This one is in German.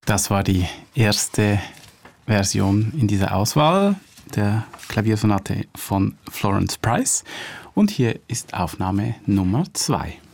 Das war die erste Version in dieser Auswahl der Klaviersonate von Florence Price. Und hier ist Aufnahme Nummer 2.